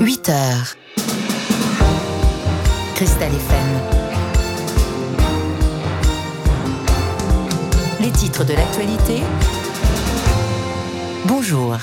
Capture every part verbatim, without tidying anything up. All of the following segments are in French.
huit heures. Cristal F M. Les titres de l'actualité. Bonjour.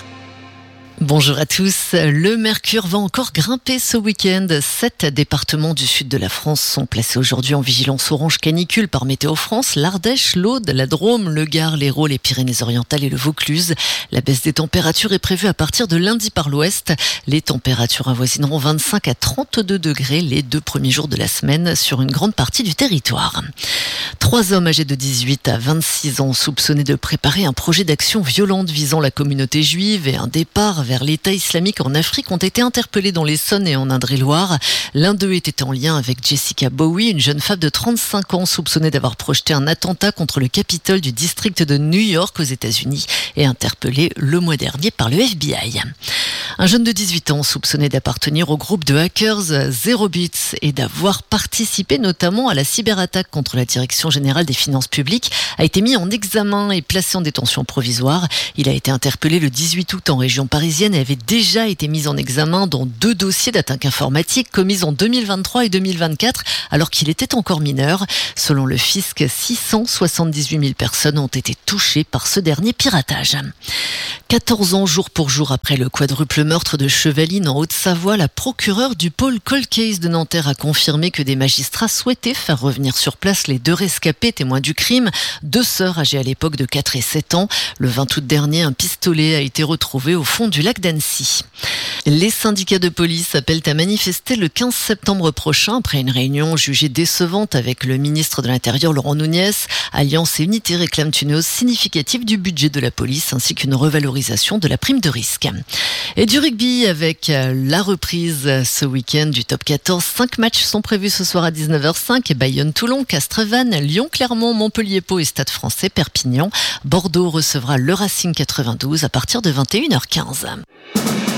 Bonjour à tous. Le mercure va encore grimper ce week-end. Sept départements du sud de la France sont placés aujourd'hui en vigilance orange canicule par Météo France. L'Ardèche, l'Aude, la Drôme, le Gard, l'Hérault, les Pyrénées-Orientales et le Vaucluse. La baisse des températures est prévue à partir de lundi par l'ouest. Les températures avoisineront vingt-cinq à trente-deux degrés les deux premiers jours de la semaine sur une grande partie du territoire. Trois hommes âgés de dix-huit à vingt-six ans soupçonnés de préparer un projet d'action violente visant la communauté juive et un départ vers l'État islamique en Afrique ont été interpellés dans l'Essonne et en Indre-et-Loire. L'un d'eux était en lien avec Jessica Bowie, une jeune femme de trente-cinq ans soupçonnée d'avoir projeté un attentat contre le Capitole du district de New York aux États-Unis et interpellée le mois dernier par le F B I. Un jeune de dix-huit ans soupçonné d'appartenir au groupe de hackers Zero Bits et d'avoir participé notamment à la cyberattaque contre la Direction générale des finances publiques a été mis en examen et placé en détention provisoire. Il a été interpellé le dix-huit août en région parisienne et avait déjà été mis en examen dans deux dossiers d'attaque informatique commis en deux mille vingt-trois et deux mille vingt-quatre alors qu'il était encore mineur. Selon le fisc, six cent soixante-dix-huit mille personnes ont été touchées par ce dernier piratage. quatorze ans jour pour jour après le quadruple meurtre de Chevaline en Haute-Savoie, la procureure du pôle Cold Case de Nanterre a confirmé que des magistrats souhaitaient faire revenir sur place les deux rescapés témoins du crime, deux sœurs âgées à l'époque de quatre et sept ans. Le vingt août dernier, un pistolet a été retrouvé au fond du lac d'Annecy. Les syndicats de police appellent à manifester le quinze septembre prochain après une réunion jugée décevante avec le ministre de l'Intérieur Laurent Nunez. Alliance et Unité réclament une hausse significative du budget de la police ainsi qu'une revalorisation de la prime de risque. Et du rugby avec la reprise ce week-end du top quatorze. Cinq matchs sont prévus ce soir à dix-neuf heures cinq. Bayonne-Toulon, Castres-Vannes, Lyon-Clermont, Montpellier-Pau et Stade français Perpignan. Bordeaux recevra le Racing quatre-vingt-douze à partir de vingt et une heures quinze.